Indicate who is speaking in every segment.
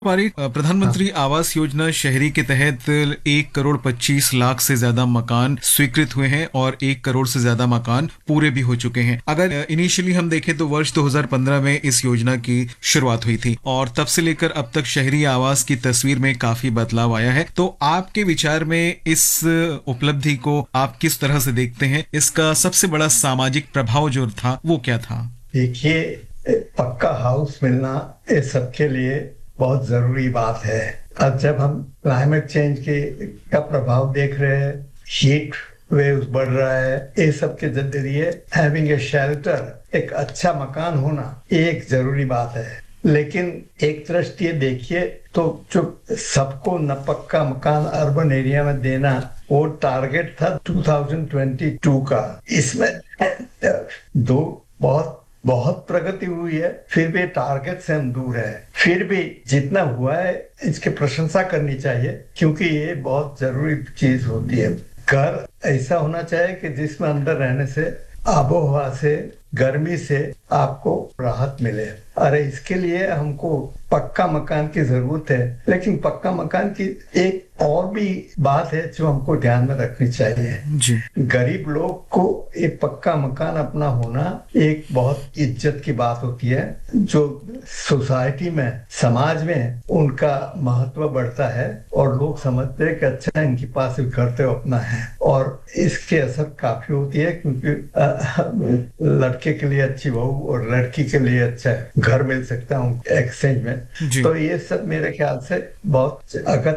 Speaker 1: पारिक,
Speaker 2: हाँ।
Speaker 1: प्रधानमंत्री आवास योजना शहरी के तहत 1,25,00,000 से ज्यादा मकान स्वीकृत हुए हैं और 1 करोड़ से ज्यादा मकान पूरे भी हो चुके हैं। अगर इनिशियली हम देखें तो वर्ष 2015 में इस योजना की शुरुआत हुई थी और तब से लेकर अब तक शहरी आवास की तस्वीर में काफी बदलाव आया है। तो आपके विचार में इस उपलब्धि को आप किस तरह से देखते हैं? इसका सबसे बड़ा सामाजिक प्रभाव जो था वो क्या था?
Speaker 2: देखिए, पक्का हाउस मिलना ये सबके लिए बहुत जरूरी बात है। अब जब हम क्लाइमेट चेंज का प्रभाव देख रहे हैं, हीट वेव्स बढ़ रहा है, ये सब के जरिए हैविंग ए शेल्टर, एक अच्छा मकान होना, ये एक जरूरी बात है। लेकिन एक दृष्टि देखिए तो जो सबको न पक्का मकान अर्बन एरिया में देना, वो टारगेट था 2022 का। इसमें दो बहुत बहुत प्रगति हुई है, फिर भी टारगेट से हम दूर है। फिर भी जितना हुआ है इसकी प्रशंसा करनी चाहिए, क्योंकि ये बहुत जरूरी चीज होती है। घर ऐसा होना चाहिए कि जिसमें अंदर रहने से, आबोहवा से, गर्मी से आपको राहत मिले। अरे इसके लिए हमको पक्का मकान की जरूरत है, लेकिन पक्का मकान की एक और भी बात है जो हमको ध्यान में रखनी चाहिए
Speaker 1: जी।
Speaker 2: गरीब लोग को एक पक्का मकान अपना होना एक बहुत इज्जत की बात होती है, जो सोसाइटी में, समाज में उनका महत्व बढ़ता है और लोग समझते हैं कि अच्छा इनके पास घर तो अपना है, और इसके असर काफी होती है। क्योंकि लड़के के लिए अच्छी बहू और लड़की के लिए अच्छा घर मिल सकता है एक्सचेंज में।
Speaker 1: जी।
Speaker 2: तो ये सब मेरे ख्याल से बहुत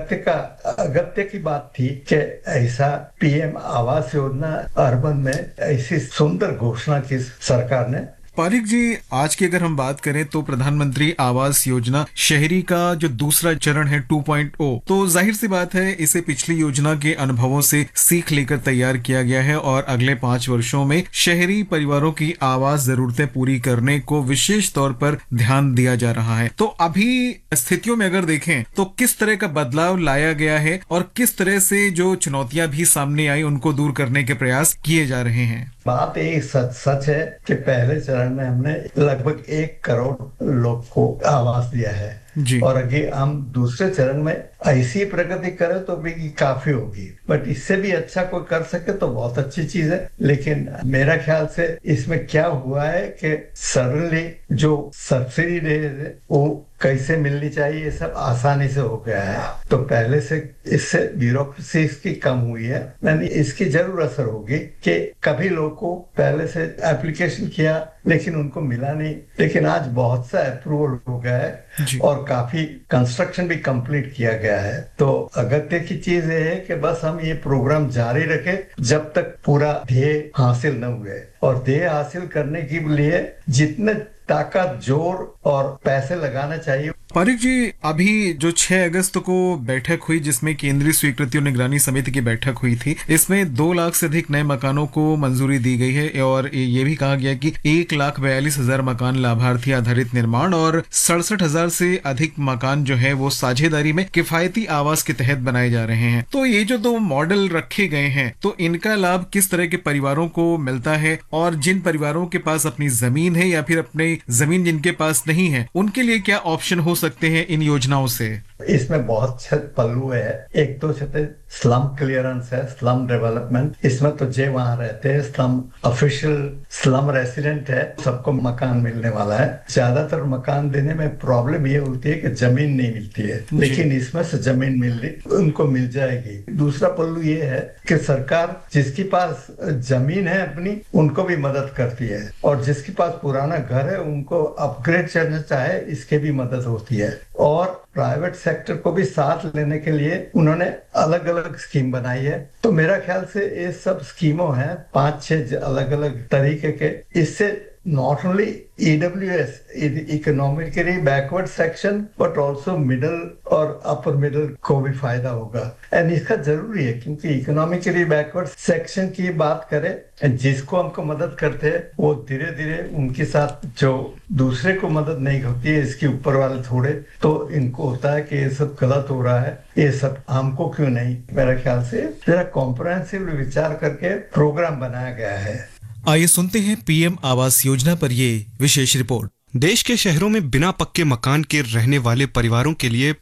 Speaker 2: अगत्य की बात थी कि ऐसा पीएम आवास योजना अर्बन में ऐसी सुंदर घोषणा की सरकार ने।
Speaker 1: पारिक जी, आज की अगर हम बात करें तो प्रधानमंत्री आवास योजना शहरी का जो दूसरा चरण है 2.0, तो जाहिर सी बात है इसे पिछली योजना के अनुभवों से सीख लेकर तैयार किया गया है और अगले 5 वर्षों में शहरी परिवारों की आवास जरूरतें पूरी करने को विशेष तौर पर ध्यान दिया जा रहा है। तो अभी स्थितियों में अगर देखें तो किस तरह का बदलाव लाया गया है और किस तरह से जो चुनौतियां भी सामने आई उनको दूर करने के प्रयास किए जा रहे हैं?
Speaker 2: बात यही सच है कि पहले चरण में हमने लगभग 1 करोड़ लोग को आवास दिया है
Speaker 1: जी।
Speaker 2: और अगर हम दूसरे चरण में ऐसी प्रगति करें तो भी काफी होगी, बट इससे भी अच्छा कोई कर सके तो बहुत अच्छी चीज है। लेकिन मेरा ख्याल से इसमें क्या हुआ है कि सडनली जो सब्सिडी दे वो कैसे मिलनी चाहिए, ये सब आसानी से हो गया है। तो पहले से इससे ब्यूरोक्रेसी इसकी कम हुई है। यानी इसकी जरूर असर होगी कि कभी लोग को पहले से एप्लीकेशन किया लेकिन उनको मिला नहीं, लेकिन आज बहुत सा अप्रूवल हो गया है
Speaker 1: जी।
Speaker 2: और काफी कंस्ट्रक्शन भी कंप्लीट किया गया है। तो अगत्य की चीज ये है कि बस हम ये प्रोग्राम जारी रखें जब तक पूरा ध्येय हासिल न हुए, और ध्येय हासिल करने के लिए जितने ताकत, जोर और पैसे लगाना चाहिए।
Speaker 1: पारिक जी, अभी जो 6 अगस्त को बैठक हुई जिसमें केंद्रीय स्वीकृति और निगरानी समिति की बैठक हुई थी, इसमें 2 लाख से अधिक नए मकानों को मंजूरी दी गई है और ये भी कहा गया कि 1,42,000 मकान लाभार्थी आधारित निर्माण और 67,000 से अधिक मकान जो है वो साझेदारी में किफायती आवास के तहत बनाए जा रहे हैं। तो ये जो 2 मॉडल रखे गए हैं, तो इनका लाभ किस तरह के परिवारों को मिलता है, और जिन परिवारों के पास अपनी जमीन है या फिर अपनी जमीन जिनके पास नहीं है, उनके लिए क्या ऑप्शन हो सकते हैं इन योजनाओं से?
Speaker 2: इसमें बहुत से पहलू है। एक तो स्लम क्लियरेंस है, स्लम डेवलपमेंट। इसमें तो जे वहां रहते हैं स्लम ऑफिशियल स्लम रेसिडेंट है, सबको मकान मिलने वाला है। ज्यादातर मकान देने में प्रॉब्लम ये होती है कि जमीन नहीं मिलती है, लेकिन इसमें से जमीन उनको मिल जाएगी। दूसरा पहलू ये है कि सरकार जिसके पास जमीन है अपनी, उनको भी मदद करती है, और जिसके पास पुराना घर है उनको अपग्रेड करना चाहे इसके भी मदद होती है। और प्राइवेट सेक्टर को भी साथ लेने के लिए उन्होंने अलग अलग स्कीम बनाई है। तो मेरा ख्याल से ये सब स्कीमों हैं 5-6 अलग अलग तरीके के। इससे not only EWS, economically backward section, but also middle और अपर मिडिल को भी फायदा होगा। एंड इसका जरूरी है, क्योंकि इकोनॉमिकली बैकवर्ड सेक्शन की बात करें, जिसको हमको मदद करते हैं वो धीरे धीरे उनके साथ जो दूसरे को मदद नहीं होती है, इसके ऊपर वाले थोड़े, तो इनको होता है कि ये सब गलत हो रहा है, ये सब हमको क्यों नहीं। मेरा ख्याल से जरा कॉम्प्रहेंसिव विचार करके प्रोग्राम बनाया गया है।
Speaker 1: आइए सुनते हैं पीएम आवास योजना पर ये विशेष रिपोर्ट।
Speaker 3: देश के शहरों में बिना पक्के मकान के रहने वाले परिवारों के लिए